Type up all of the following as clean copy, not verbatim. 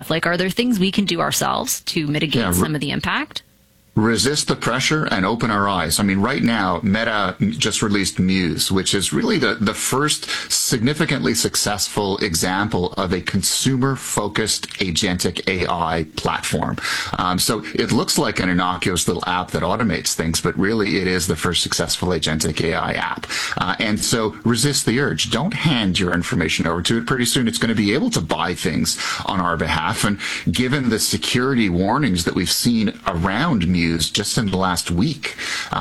stuff? Like, are there things we can do ourselves to mitigate some of the impact? Resist the pressure and open our eyes. I mean, right now, Meta just released Muse, which is really the first significantly successful example of a consumer-focused agentic AI platform. So it looks like an innocuous little app that automates things, but really it is the first successful agentic AI app. And so resist the urge. Don't hand your information over to it. Pretty soon it's going to be able to buy things on our behalf. And given the security warnings that we've seen around Muse, just in the last week,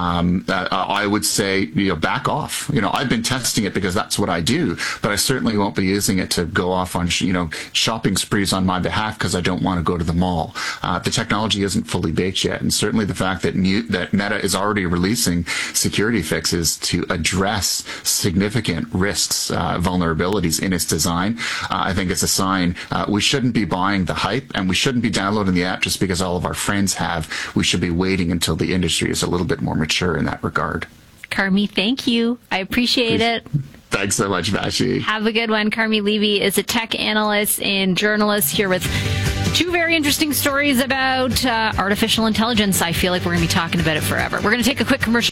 I would say, back off. I've been testing it because that's what I do, but I certainly won't be using it to go off on, shopping sprees on my behalf because I don't want to go to the mall. The technology isn't fully baked yet, and certainly the fact that Meta is already releasing security fixes to address significant risks, vulnerabilities in its design, I think it's a sign we shouldn't be buying the hype, and we shouldn't be downloading the app just because all of our friends have. We should be waiting until the industry is a little bit more mature in that regard. Carmi, thank you. I appreciate it. Thanks so much, Vashi. Have a good one. Carmi Levy is a tech analyst and journalist here with two very interesting stories about artificial intelligence. I feel like we're going to be talking about it forever. We're going to take a quick commercial.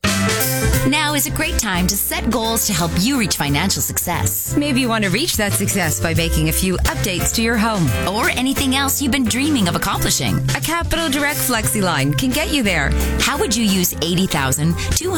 Now is a great time to set goals to help you reach financial success. Maybe you want to reach that success by making a few updates to your home. Or anything else you've been dreaming of accomplishing. A Capital Direct FlexiLine can get you there. How would you use $80,000,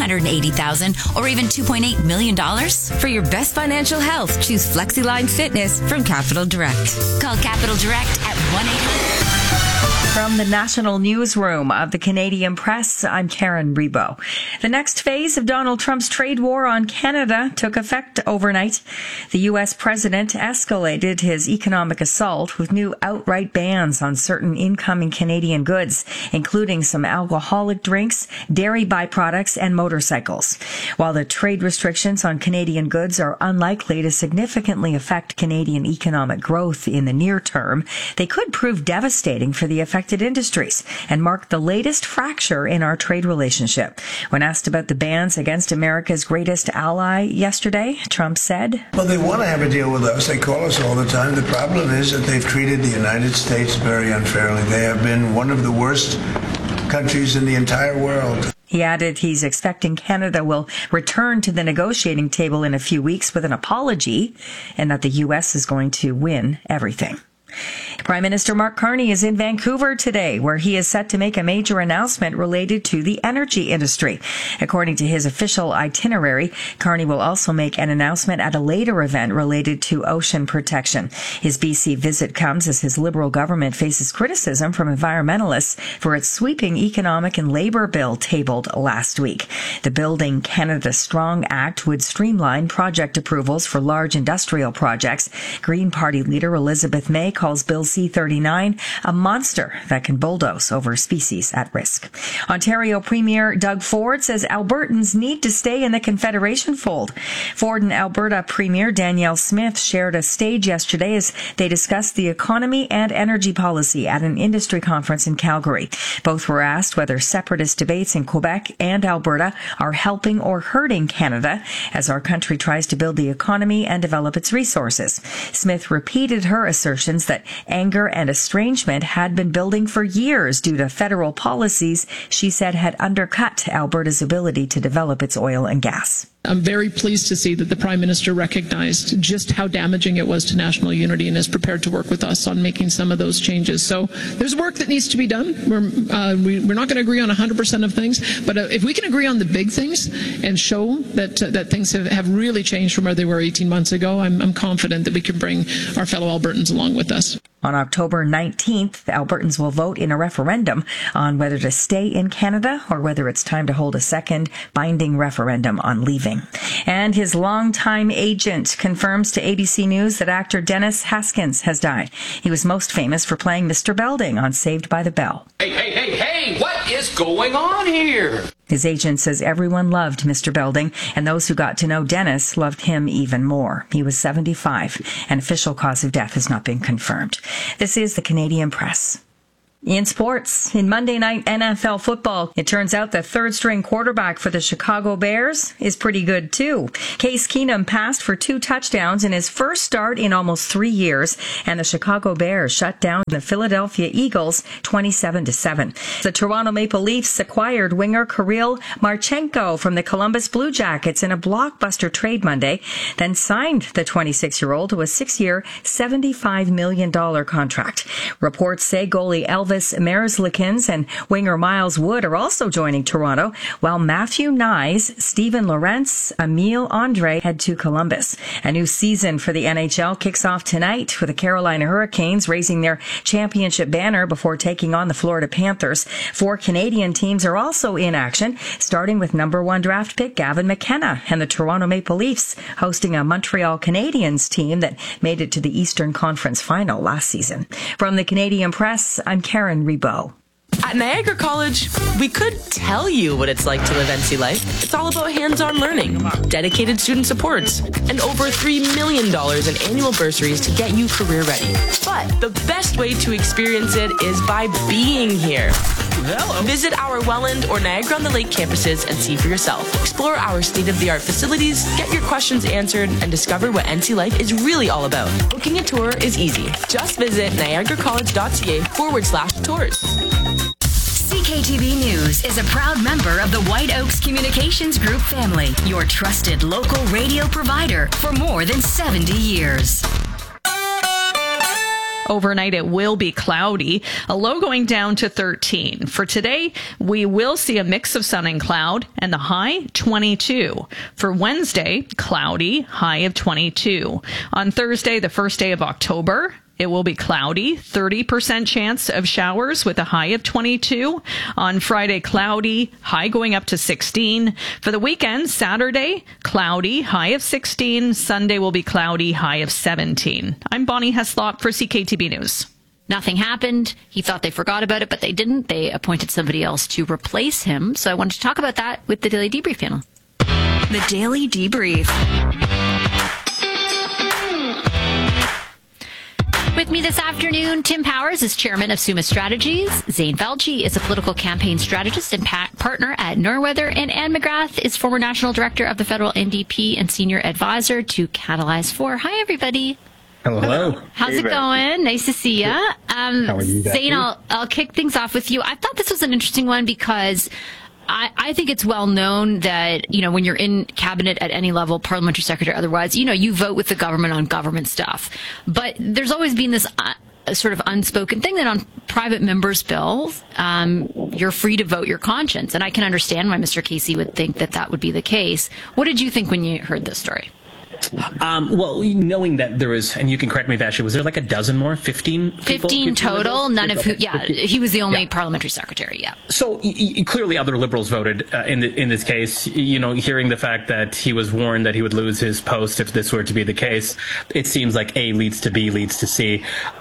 $280,000, or even $2.8 million? For your best financial health, choose FlexiLine Fitness from Capital Direct. Call Capital Direct at 1-800. From the National Newsroom of the Canadian Press, I'm Karen Rebo. The next phase of Donald Trump's trade war on Canada took effect overnight. The U.S. president escalated his economic assault with new outright bans on certain incoming Canadian goods, including some alcoholic drinks, dairy byproducts, and motorcycles. While the trade restrictions on Canadian goods are unlikely to significantly affect Canadian economic growth in the near term, they could prove devastating for the affected industries and mark the latest fracture in our trade relationship. When asked about the bans against America's greatest ally yesterday, Trump said, "Well, they want to have a deal with us. They call us all the time. The problem is that they've treated the United States very unfairly. They have been one of the worst countries in the entire world." He added he's expecting Canada will return to the negotiating table in a few weeks with an apology and that the U.S. is going to win everything. Prime Minister Mark Carney is in Vancouver today, where he is set to make a major announcement related to the energy industry. According to his official itinerary, Carney will also make an announcement at a later event related to ocean protection. His BC visit comes as his Liberal government faces criticism from environmentalists for its sweeping economic and labour bill tabled last week. The Building Canada Strong Act would streamline project approvals for large industrial projects. Green Party leader Elizabeth May calls Bill C-39 a monster that can bulldoze over species at risk. Ontario Premier Doug Ford says Albertans need to stay in the Confederation fold. Ford and Alberta Premier Danielle Smith shared a stage yesterday as they discussed the economy and energy policy at an industry conference in Calgary. Both were asked whether separatist debates in Quebec and Alberta are helping or hurting Canada as our country tries to build the economy and develop its resources. Smith repeated her assertions that anger and estrangement had been building for years due to federal policies she said had undercut Alberta's ability to develop its oil and gas. I'm very pleased to see that the Prime Minister recognized just how damaging it was to national unity and is prepared to work with us on making some of those changes. So there's work that needs to be done. We're not going to agree on 100% of things, but if we can agree on the big things and show that things have really changed from where they were 18 months ago, I'm confident that we can bring our fellow Albertans along with us. On October 19th, Albertans will vote in a referendum on whether to stay in Canada or whether it's time to hold a second binding referendum on leaving. And his longtime agent confirms to ABC News that actor Dennis Haskins has died. He was most famous for playing Mr. Belding on Saved by the Bell. Hey, what is going on here? His agent says everyone loved Mr. Belding, and those who got to know Dennis loved him even more. He was 75. An official cause of death has not been confirmed. This is the Canadian Press. In sports, in Monday night NFL football, it turns out the third-string quarterback for the Chicago Bears is pretty good too. Case Keenum passed for 2 touchdowns in his first start in almost 3 years, and the Chicago Bears shut down the Philadelphia Eagles 27-7. The Toronto Maple Leafs acquired winger Kirill Marchenko from the Columbus Blue Jackets in a blockbuster trade Monday, then signed the 26-year-old to a 6-year, $75 million contract. Reports say goalie Elvis Merzlikins and winger Miles Wood are also joining Toronto, while Matthew Nyes, Steven Lorentz, Emile Andre head to Columbus. A new season for the NHL kicks off tonight with the Carolina Hurricanes raising their championship banner before taking on the Florida Panthers. 4 Canadian teams are also in action, starting with number 1 draft pick Gavin McKenna and the Toronto Maple Leafs hosting a Montreal Canadiens team that made it to the Eastern Conference Final last season. From the Canadian Press, I'm Karen Rebow. At Niagara College, we could tell you what it's like to live NC life. It's all about hands-on learning, dedicated student supports, and over $3 million in annual bursaries to get you career ready. But the best way to experience it is by being here. Visit our Welland or Niagara-on-the-Lake campuses and see for yourself. Explore our state-of-the-art facilities, get your questions answered, and discover what NC life is really all about. Booking a tour is easy. Just visit niagaracollege.ca/tours. CKTB News is a proud member of the White Oaks Communications Group family, your trusted local radio provider for more than 70 years. Overnight, it will be cloudy, a low going down to 13. For today, we will see a mix of sun and cloud, and the high, 22. For Wednesday, cloudy, high of 22. On Thursday, the first day of October, it will be cloudy, 30% chance of showers with a high of 22. On Friday, cloudy, high going up to 16. For the weekend, Saturday, cloudy, high of 16. Sunday will be cloudy, high of 17. I'm Bonnie Heslop for CKTB News. Nothing happened. He thought they forgot about it, but they didn't. They appointed somebody else to replace him. So I wanted to talk about that with the Daily Debrief panel. The Daily Debrief. With me this afternoon, Tim Powers is chairman of Summa Strategies. Zane Velci is a political campaign strategist and partner at Norweather. And Anne McGrath is former national director of the federal NDP and senior advisor to Catalyze 4. Hi, everybody. Hello. How's it going? Nice to see you. How are you, Zane, I'll kick things off with you. I thought this was an interesting one because I think it's well known that, you know, when you're in cabinet at any level, parliamentary secretary, otherwise, you know, you vote with the government on government stuff. But there's always been this sort of unspoken thing that on private members' bills, you're free to vote your conscience. And I can understand why Mr. Casey would think that that would be the case. What did you think when you heard this story? Well, knowing that there was, and you can correct me if Ashley, was there like a dozen more? 15 people? 15 total, none of who, he was the only parliamentary secretary, So clearly other Liberals voted in this case. You know, hearing the fact that he was warned that he would lose his post if this were to be the case, it seems like A leads to B leads to C.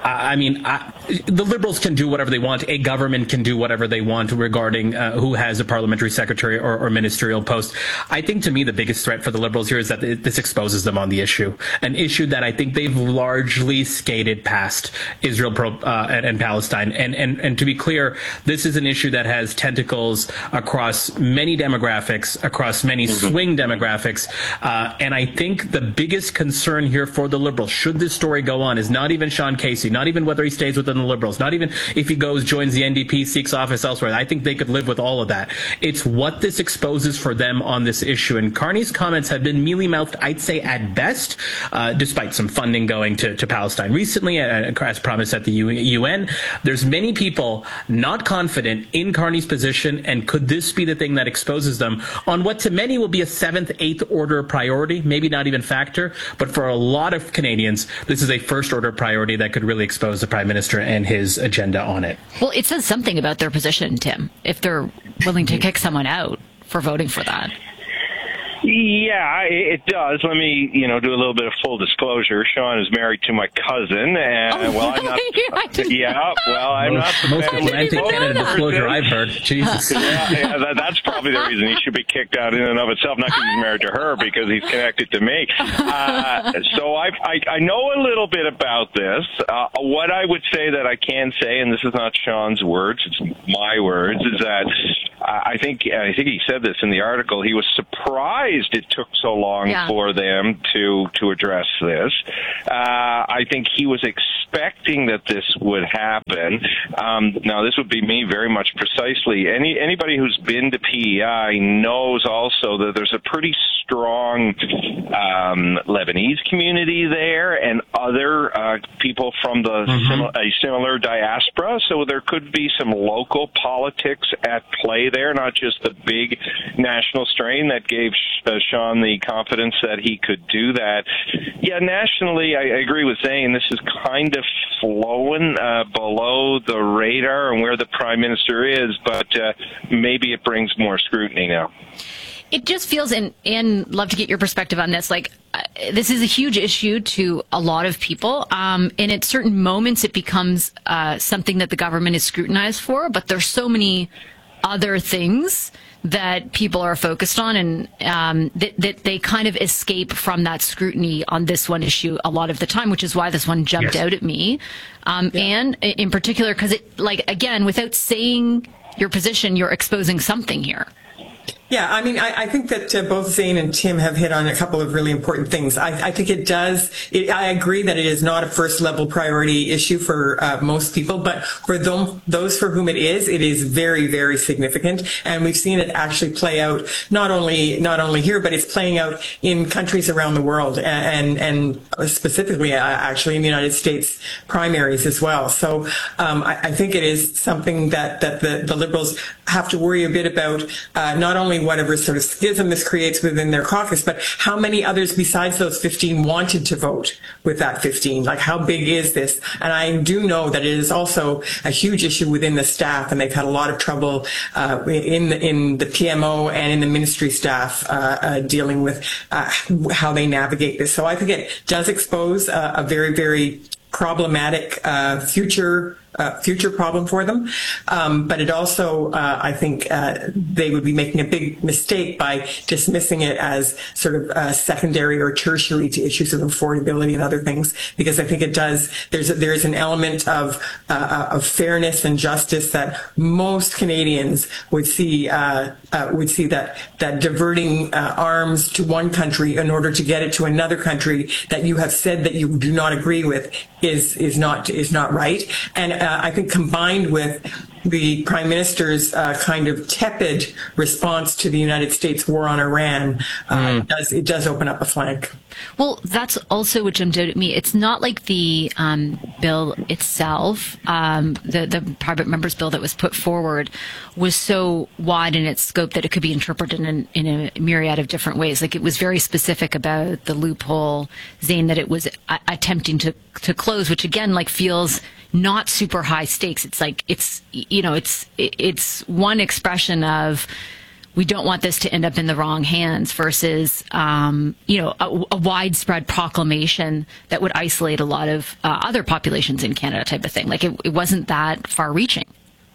The Liberals can do whatever they want. A government can do whatever they want regarding who has a parliamentary secretary or ministerial post. I think to me the biggest threat for the Liberals here is that this exposes them on the issue, an issue that I think they've largely skated past, Israel and Palestine. And to be clear, this is an issue that has tentacles across many demographics, across many swing demographics. And I think the biggest concern here for the Liberals, should this story go on, is not even Sean Casey, not even whether he stays within the Liberals, not even if he goes, joins the NDP, seeks office elsewhere. I think they could live with all of that. It's what this exposes for them on this issue. And Carney's comments have been mealy-mouthed, I'd say, at best, despite some funding going to Palestine recently, as promised at the UN. There's many people not confident in Carney's position, and could this be the thing that exposes them on what to many will be a 7th, 8th order priority, maybe not even factor, but for a lot of Canadians, this is a first order priority that could really expose the Prime Minister and his agenda on it. Well, it says something about their position, Tim, if they're willing to kick someone out for voting for that. Yeah, it does. Let me, do a little bit of full disclosure. Sean is married to my cousin, and I'm not. I'm not the most romantic candidate disclosure I've heard. Jesus. That's probably the reason he should be kicked out in and of itself. Not because he's married to her, because he's connected to me. So I know a little bit about this. What I would say that I can say, and this is not Sean's words, it's my words, is that I think he said this in the article. He was surprised it took so long for them to address this. I think he was expecting that this would happen. Now, this would be me very much precisely. Anybody who's been to PEI knows also that there's a pretty strong Lebanese community there and other people from a similar diaspora. So there could be some local politics at play there, not just the big national strain that gave Sean the confidence that he could do that. Yeah, nationally, I agree with Zane. This is kind of flowing below the radar and where the Prime Minister is, but maybe it brings more scrutiny now. It just feels, and love to get your perspective on this, like this is a huge issue to a lot of people. And at certain moments, it becomes something that the government is scrutinized for, but there's so many other things that people are focused on, and that they kind of escape from that scrutiny on this one issue a lot of the time, which is why this one jumped out at me. And in particular, because it, like, again, without saying your position, you're exposing something here. Yeah, I mean, I think that both Zane and Tim have hit on a couple of really important things. I think it does. I agree that it is not a first-level priority issue for most people, but for those for whom it is very, very significant. And we've seen it actually play out not only here, but it's playing out in countries around the world, and specifically, actually, in the United States primaries as well. So I think it is something that the Liberals have to worry a bit about, not only whatever sort of schism this creates within their caucus, but how many others besides those 15 wanted to vote with that 15? Like, how big is this? And I do know that it is also a huge issue within the staff, and they've had a lot of trouble in the PMO and in the ministry staff dealing with how they navigate this. So I think it does expose a very, very problematic future problem for them. But it also, I think, they would be making a big mistake by dismissing it as sort of secondary or tertiary to issues of affordability and other things, because I think it does. There's an element of fairness and justice that most Canadians would see that diverting arms to one country in order to get it to another country that you have said that you do not agree with is not right. And I think combined with the Prime Minister's kind of tepid response to the United States war on Iran, it does open up a flank. Well, that's also what jumped out at me. It's not like the bill itself, the private members bill that was put forward, was so wide in its scope that it could be interpreted in a myriad of different ways. Like, it was very specific about the loophole, Zane, that it was attempting to close, which again, like, feels not super high stakes. It's like, it's one expression of, we don't want this to end up in the wrong hands versus, a widespread proclamation that would isolate a lot of other populations in Canada type of thing. Like, it wasn't that far reaching.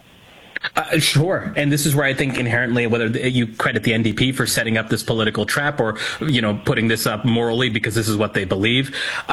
Sure. And this is where I think inherently, whether you credit the NDP for setting up this political trap or, putting this up morally because this is what they believe.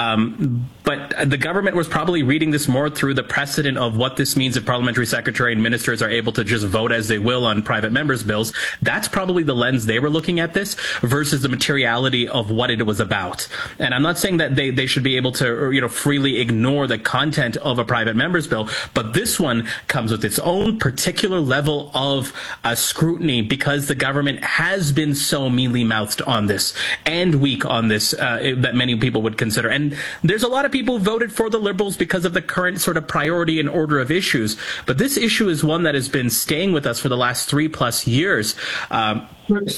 But the government was probably reading this more through the precedent of what this means if parliamentary secretary and ministers are able to just vote as they will on private members' bills. That's probably the lens they were looking at this versus the materiality of what it was about. And I'm not saying that they should be able to, freely ignore the content of a private members' bill, but this one comes with its own particular level of scrutiny because the government has been so mealy-mouthed on this and weak on this that many people would consider. And there's a lot of people who voted for the Liberals because of the current sort of priority and order of issues. But this issue is one that has been staying with us for the last 3+ years. And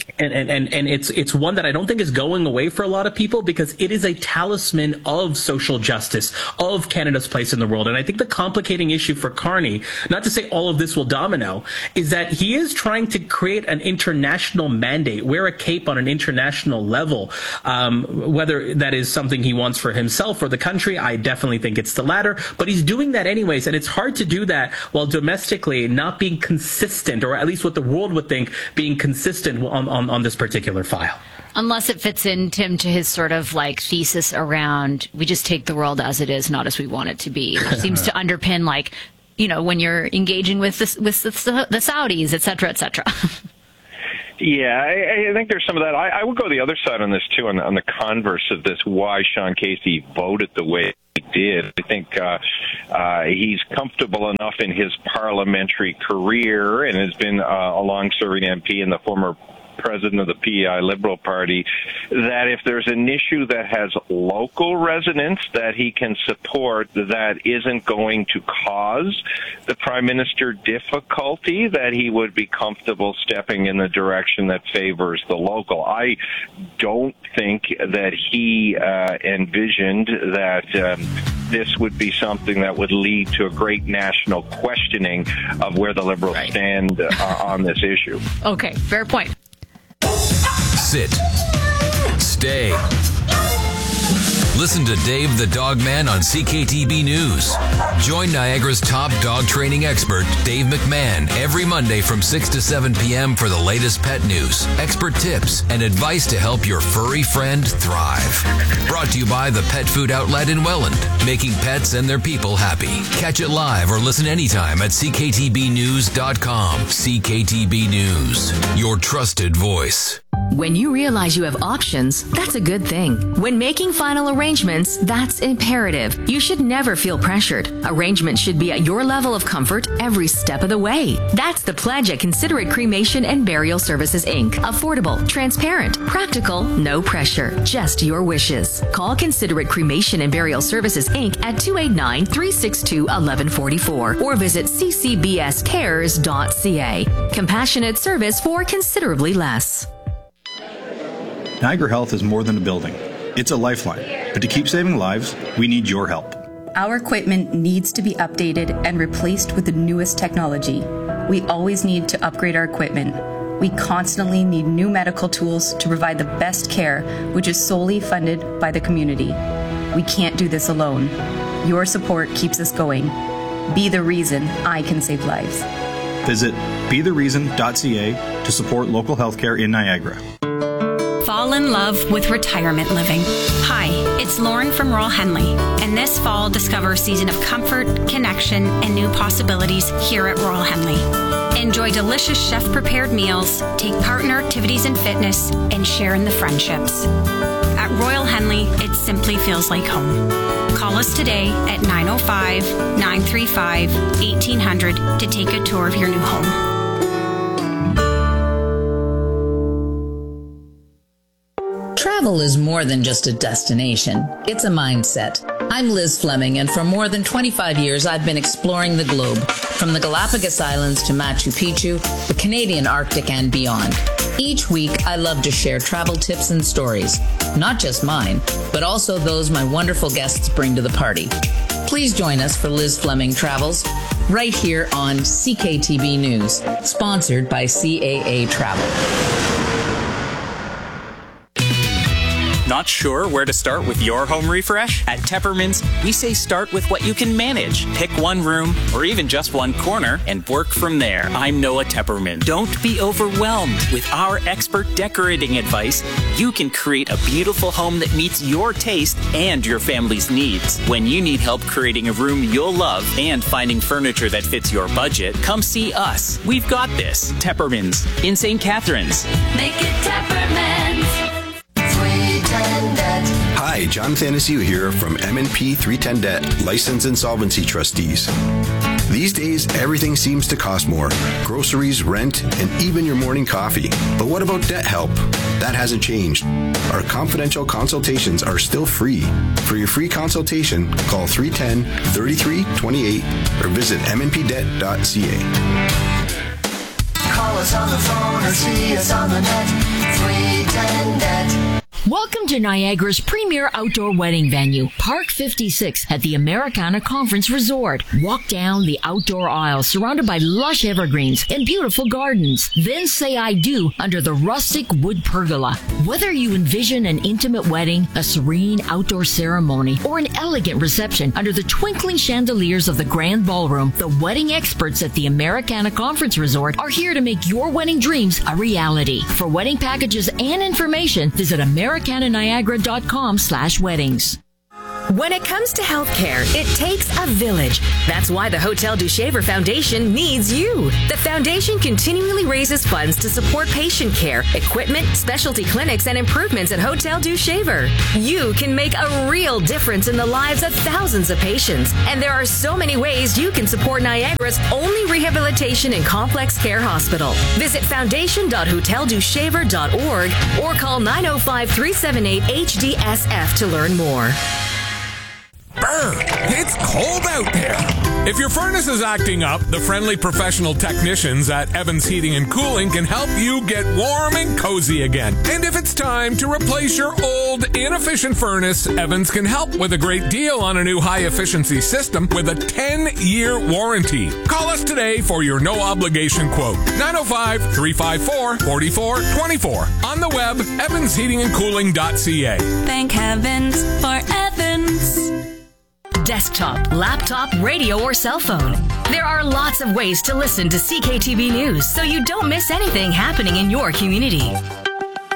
it's one that I don't think is going away for a lot of people because it is a talisman of social justice, of Canada's place in the world. And I think the complicating issue for Carney, not to say all of this will dominate domino is that he is trying to create an international mandate, wear a cape on an international level. Whether that is something he wants for himself or the country, I definitely think it's the latter. But he's doing that anyways, and it's hard to do that while domestically not being consistent, or at least what the world would think being consistent on this particular file. Unless it fits in, Tim, to his sort of like thesis around we just take the world as it is, not as we want it to be. Which seems to underpin, like, you know, when you're engaging with the Saudis, et cetera, et cetera. Yeah, I think there's some of that. I would go the other side on this, too, on the converse of this, why Sean Casey voted the way he did. I think he's comfortable enough in his parliamentary career and has been a long-serving MP and the former president of the PEI Liberal Party, that if there's an issue that has local resonance that he can support that isn't going to cause the Prime Minister difficulty, that he would be comfortable stepping in the direction that favors the local. I don't think that he envisioned that this would be something that would lead to a great national questioning of where the Liberals stand on this issue. Okay, fair point. Sit. Stay. Listen to Dave the Dog Man on CKTB News. Join Niagara's top dog training expert, Dave McMahon, every Monday from 6 to 7 p.m. for the latest pet news, expert tips, and advice to help your furry friend thrive. Brought to you by the Pet Food Outlet in Welland, making pets and their people happy. Catch it live or listen anytime at cktbnews.com. CKTB News, your trusted voice. When you realize you have options, that's a good thing. When making final arrangements, that's imperative. You should never feel pressured. Arrangements should be at your level of comfort every step of the way. That's the pledge at Considerate Cremation and Burial Services, Inc. Affordable, transparent, practical, no pressure, just your wishes. Call Considerate Cremation and Burial Services, Inc. at 289-362-1144 or visit ccbscares.ca. Compassionate service for considerably less. Niagara Health is more than a building. It's a lifeline. But to keep saving lives, we need your help. Our equipment needs to be updated and replaced with the newest technology. We always need to upgrade our equipment. We constantly need new medical tools to provide the best care, which is solely funded by the community. We can't do this alone. Your support keeps us going. Be the reason I can save lives. Visit bethereason.ca to support local healthcare in Niagara. Fall in love with retirement living. Hi, it's Lauren from Royal Henley, and this fall discover a season of comfort, connection, and new possibilities here at Royal Henley. Enjoy delicious chef-prepared meals, take part in our activities and fitness, and share in the friendships. At Royal Henley, it simply feels like home. Call us today at 905-935-1800 to take a tour of your new home. Travel is more than just a destination. It's a mindset. I'm Liz Fleming, and for more than 25 years, I've been exploring the globe, from the Galapagos Islands to Machu Picchu, the Canadian Arctic, and beyond. Each week, I love to share travel tips and stories, not just mine, but also those my wonderful guests bring to the party. Please join us for Liz Fleming Travels, right here on CKTB News, sponsored by CAA Travel. Not sure where to start with your home refresh? At Teppermans, we say start with what you can manage. Pick one room or even just one corner and work from there. I'm Noah Tepperman. Don't be overwhelmed. With our expert decorating advice, you can create a beautiful home that meets your taste and your family's needs. When you need help creating a room you'll love and finding furniture that fits your budget, come see us. We've got this. Teppermans in St. Catharines. Make it Teppermans. Hi, John Thanasiu here from M&P 310 Debt, Licensed Insolvency Trustees. These days, everything seems to cost more. Groceries, rent, and even your morning coffee. But what about debt help? That hasn't changed. Our confidential consultations are still free. For your free consultation, call 310-3328 or visit mnpdebt.ca. Call us on the phone or see us on the net. 310 Debt. Welcome to Niagara's premier outdoor wedding venue, Park 56 at the Americana Conference Resort. Walk down the outdoor aisle surrounded by lush evergreens and beautiful gardens. Then say I do under the rustic wood pergola. Whether you envision an intimate wedding, a serene outdoor ceremony, or an elegant reception under the twinkling chandeliers of the grand ballroom, the wedding experts at the Americana Conference Resort are here to make your wedding dreams a reality. For wedding packages and information, visit americananiagara.com/weddings. When it comes to healthcare, it takes a village. That's why the Hotel du Shaver Foundation needs you. The foundation continually raises funds to support patient care, equipment, specialty clinics, and improvements at Hotel du Shaver. You can make a real difference in the lives of thousands of patients. And there are so many ways you can support Niagara's only rehabilitation and complex care hospital. Visit foundation.hoteldushaver.org or call 905-378-HDSF to learn more. Brr, it's cold out there. If your furnace is acting up, the friendly professional technicians at Evans Heating and Cooling can help you get warm and cozy again. And if it's time to replace your old, inefficient furnace, Evans can help with a great deal on a new high-efficiency system with a 10-year warranty. Call us today for your no-obligation quote. 905-354-4424. On the web, evansheatingandcooling.ca. Thank heavens for Evans. Desktop, laptop, radio, or cell phone. There are lots of ways to listen to CKTB News so you don't miss anything happening in your community.